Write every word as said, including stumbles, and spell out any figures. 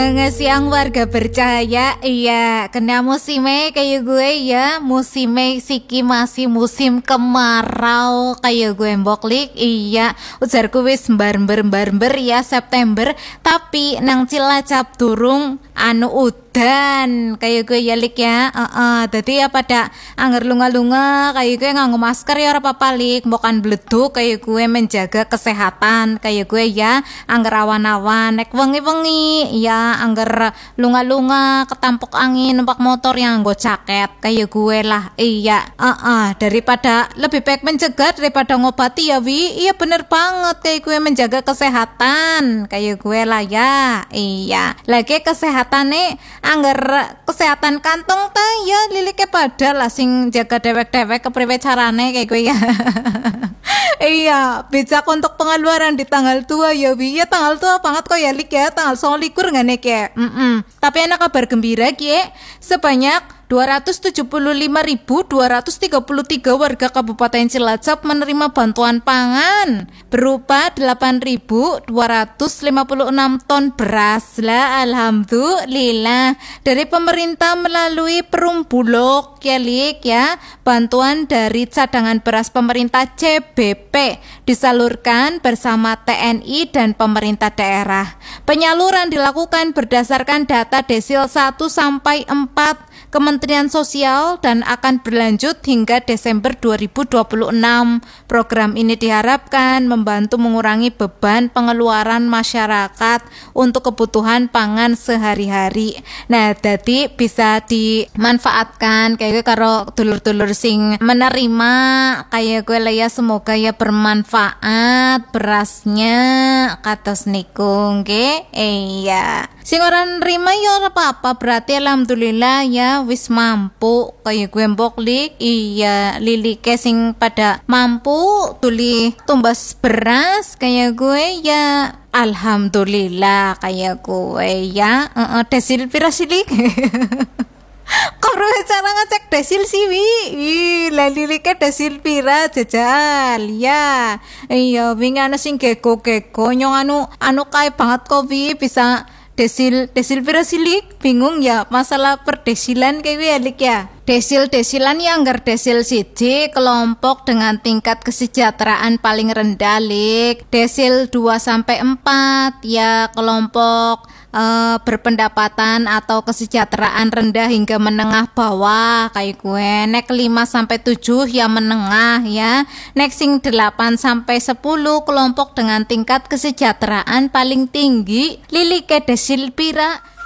Siang warga bercahaya, iya kena musimnya kayak gue ya, musimnya siki masih musim kemarau kayak gue mboklik, iya ujarku wis mbar-mbar-mbar ya September, tapi nang Cilacap durung anu udan kayak gue ya lik ya, uh -uh. Jadi ya pada angger lunga-lunga kayak gue nganggo masker ya ora apa-apa lik, bukan bleduk kayak gue menjaga kesehatan kayak gue ya, angger awan-awan nek wengi-wengi ya angger lunga-lunga ketampuk angin numpak motor yang nggo jaket kayak gue lah, iya uh -uh. Daripada lebih baik mencegah daripada ngobati ya wi, iya bener banget kayak gue menjaga kesehatan kayak gue lah ya, iya lagi kesehatan nih angger kesehatan kantong ta ya lilike pada lah sing jaga dewek-dewek kepriwe carane kayak gue ya. Iya bijak untuk pengeluaran di tanggal tua ya wi, ya tanggal tua banget kok ya lik ya, tanggal solikur nggak nek ya, mm -mm. Tapi enak kabar gembira kie, sebanyak dua ratus tujuh puluh lima ribu dua ratus tiga puluh tiga warga Kabupaten Cilacap menerima bantuan pangan berupa delapan ribu dua ratus lima puluh enam ton beras lah, alhamdulillah, dari pemerintah melalui Perum Bulog ya lik ya. Bantuan dari cadangan beras pemerintah C B P disalurkan bersama T N I dan pemerintah daerah. Penyaluran dilakukan berdasarkan data desil satu sampai empat Kementerian Sosial dan akan berlanjut hingga Desember dua ribu dua puluh enam. Program ini diharapkan membantu mengurangi beban pengeluaran masyarakat untuk kebutuhan pangan sehari-hari. Nah, jadi bisa dimanfaatkan kayak gue karo dulur-dulur sing menerima kayak gue lah ya, semoga ya bermanfaat berasnya katos nikung ke iya. Sing ora nerima ya ora apa-apa, berarti alhamdulillah ya wis mampu kayak gue mboklik, iya lilike sing pada mampu tuli tumbas beras kayak gue ya alhamdulillah kayak gue ya, uh -uh, desil pira silik. Karo cara ngecek desil sih wi, ih lilike desil pira jajal ya, iya wingi ana sing geko-geko nyong anu anu kae banget kok wi bisa desil desil pira silik, bingung ya masalah perdesilan kayak gue alik ya. Desil-desilan yang anggar desil siji kelompok dengan tingkat kesejahteraan paling rendah lik. Desil dua sampai empat ya kelompok uh, berpendapatan atau kesejahteraan rendah hingga menengah bawah kayak gue. Nek lima sampai tujuh ya menengah ya. Nek sing delapan sampai sepuluh kelompok dengan tingkat kesejahteraan paling tinggi. Lilike desil pira